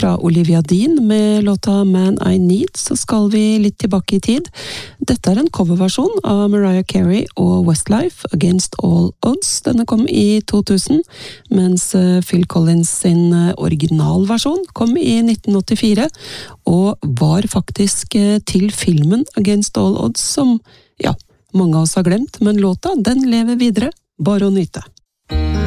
fra Olivia Dean med låta Man I Need, så skal vi litt tilbake i tid. Dette en coverversjon av Mariah Carey og Westlife, Against All Odds. Denne kom i 2000, mens Phil Collins sin originalversjon kom i 1984, og var faktisk til filmen Against All Odds, som, ja, mange av oss har glemt, men låta, den lever videre. Bare å nyte.